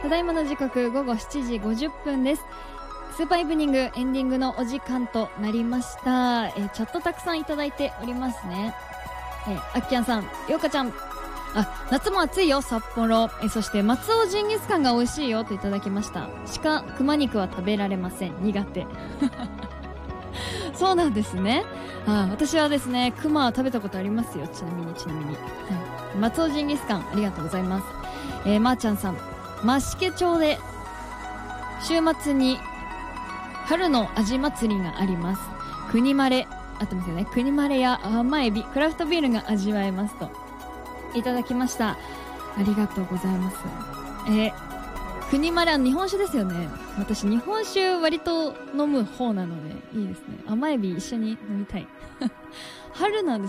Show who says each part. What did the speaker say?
Speaker 1: ただいまの時刻午後7時50分です。スーパーイブニングエンディングのお時間となりました。チャットたくさんいただいておりますね。あっきゃんさん、ようかちゃん、夏も暑いよ札幌。そして松尾ジンギスカンが美味しいよといただきました。鹿熊肉は食べられません、苦手そうなんですね。私はですね、熊は食べたことありますよ。ちなみに、松尾ジンギスカンありがとうございます。まーちゃんさん、増毛町で週末に春の味祭りがあります。国まれ合ってますよね。国まれや甘エビ、クラフトビールが味わえますといただきました。ありがとうございます。国まれは日本酒ですよね。私日本酒割と飲む方なのでいいですね。甘エビ一緒に飲みたい春なんです